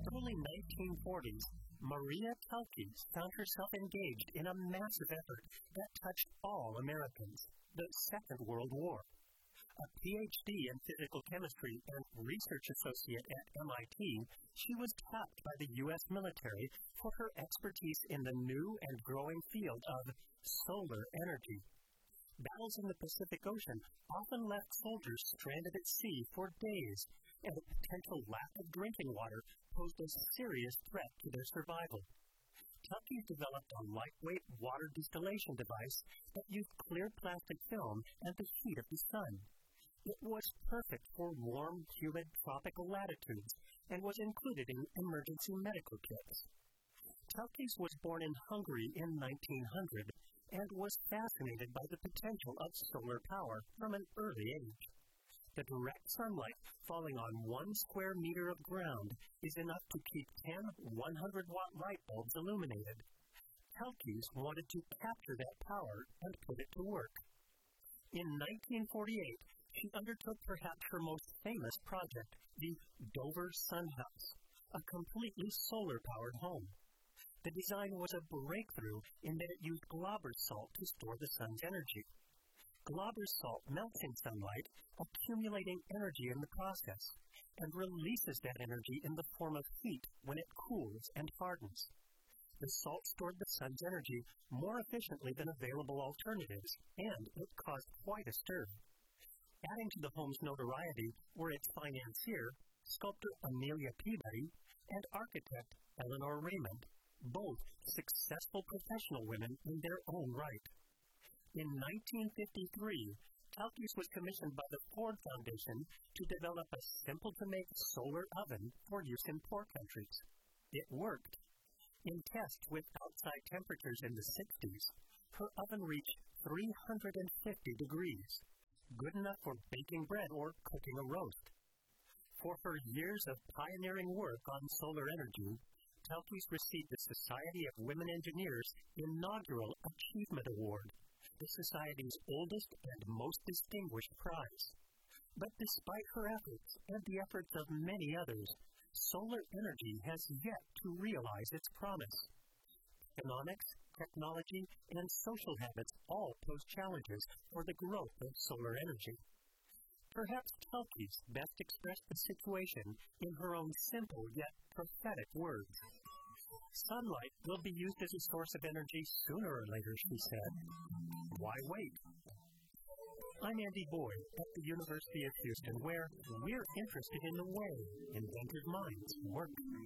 early 1940s, Maria Telkes found herself engaged in a massive effort that touched all Americans, the Second World War. A PhD in physical chemistry and research associate at MIT, she was tapped by the U.S. military for her expertise in the new and growing field of solar energy. Battles in the Pacific Ocean often left soldiers stranded at sea for days, and a potential lack of drinking water posed a serious threat to their survival. Telkes developed a lightweight water distillation device that used clear plastic film and the heat of the sun. It was perfect for warm, humid tropical latitudes and was included in emergency medical kits. Telkes was born in Hungary in 1900 and was fascinated by the potential of solar power from an early age. The direct sunlight falling on 1 square meter of ground is enough to keep 10 100-watt light bulbs illuminated. Telkes wanted to capture that power and put it to work. In 1948, she undertook perhaps her most famous project, the Dover Sun House, a completely solar-powered home. The design was a breakthrough in that it used Glauber's salt to store the sun's energy. Glauber's salt melts in sunlight, accumulating energy in the process, and releases that energy in the form of heat when it cools and hardens. The salt stored the sun's energy more efficiently than available alternatives, and it caused quite a stir. Adding to the home's notoriety were its financier, sculptor Amelia Peabody, and architect Eleanor Raymond, both successful professional women in their own right. In 1953, Telkes was commissioned by the Ford Foundation to develop a simple-to-make solar oven for use in poor countries. It worked. In tests with outside temperatures in the 60s, her oven reached 350 degrees, good enough for baking bread or cooking a roast. For her years of pioneering work on solar energy, Telkes received the Society of Women Engineers inaugural Achievement Award, the Society's oldest and most distinguished prize. But despite her efforts and the efforts of many others, solar energy has yet to realize its promise. Economics, technology, and social habits all pose challenges for the growth of solar energy. Perhaps Telkes best expressed the situation in her own simple yet prophetic words. Sunlight will be used as a source of energy sooner or later, she said. Why wait? I'm Andy Boyd at the University of Houston, where we're interested in the way inventive minds work.